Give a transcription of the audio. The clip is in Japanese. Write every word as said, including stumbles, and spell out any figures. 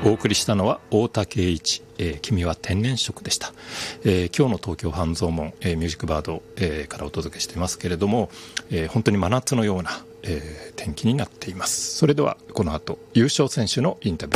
お送りしたのは太田圭一、えー、君は天然色でした。えー、今日の東京半蔵門、えー、ミュージックバード、えー、からお届けしていますけれども、えー、本当に真夏のような、えー、天気になっています。それではこの後優勝選手のインタビュー